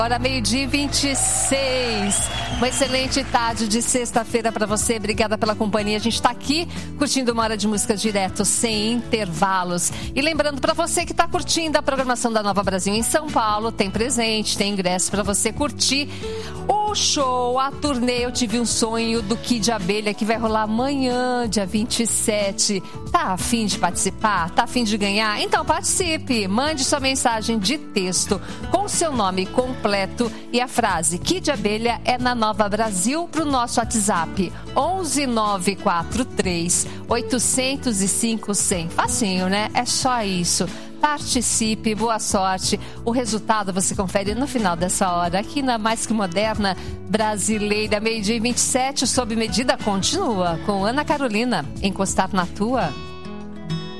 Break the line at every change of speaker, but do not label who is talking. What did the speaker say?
Agora 12h26. Uma excelente tarde de sexta-feira para você. Obrigada pela companhia. A gente está aqui curtindo uma hora de música direto, sem intervalos. E lembrando para você que está curtindo a programação da Nova Brasil em São Paulo, tem presente, tem ingresso para você curtir o show, a turnê Eu Tive um Sonho do Kid Abelha, que vai rolar amanhã, dia 27. Tá a fim de participar? Tá a fim de ganhar? Então participe. Mande sua mensagem de texto com seu nome completo e a frase Kid Abelha é na Nova Brasil para o nosso WhatsApp 11943 805 100. Facinho, né? É só isso. Participe, boa sorte. O resultado você confere no final dessa hora aqui na Mais Que Moderna Brasileira. 12h27, sob medida continua com Ana Carolina. Encostar na tua.